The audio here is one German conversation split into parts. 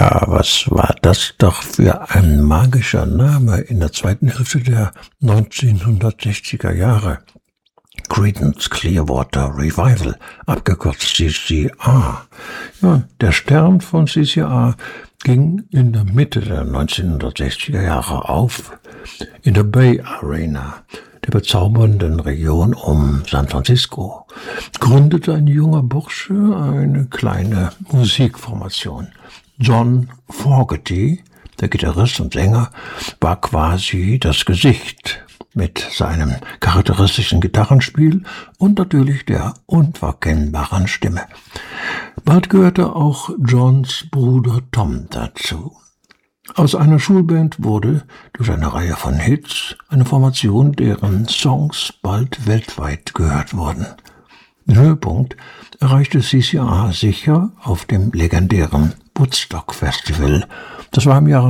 Ja, was war das doch für ein magischer Name in der zweiten Hälfte der 1960er Jahre. Creedence Clearwater Revival, abgekürzt CCR. Ja, der Stern von CCR ging in der Mitte der 1960er Jahre auf, in der Bay Arena, der bezaubernden Region um San Francisco, gründete ein junger Bursche eine kleine Musikformation. John Fogerty, der Gitarrist und Sänger, war quasi das Gesicht mit seinem charakteristischen Gitarrenspiel und natürlich der unverkennbaren Stimme. Bald gehörte auch Johns Bruder Tom dazu. Aus einer Schulband wurde durch eine Reihe von Hits eine Formation, deren Songs bald weltweit gehört wurden. Den Höhepunkt erreichte CCR sicher auf dem legendären Woodstock Festival. Das war im Jahre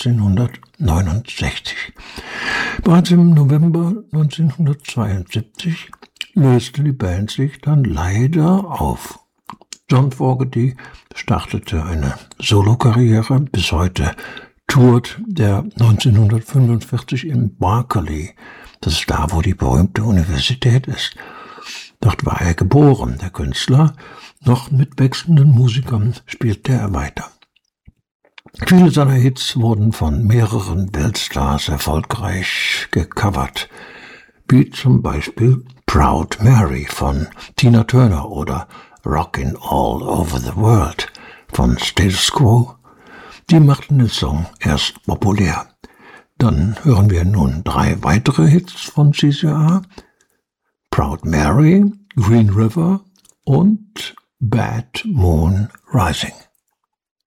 1969. Bereits im November 1972 löste die Band sich dann leider auf. John Fogerty startete eine Solokarriere. Bis heute tourt der 1945 in Berkeley. Das ist da, wo die berühmte Universität ist. Dort war er geboren, der Künstler. Noch mit wechselnden Musikern spielte er weiter. Viele seiner Hits wurden von mehreren Weltstars erfolgreich gecovert, wie zum Beispiel Proud Mary von Tina Turner oder Rockin' All Over the World von Status Quo. Die machten den Song erst populär. Dann hören wir nun 3 weitere Hits von CCR: Proud Mary, Green River und Bad Moon Rising.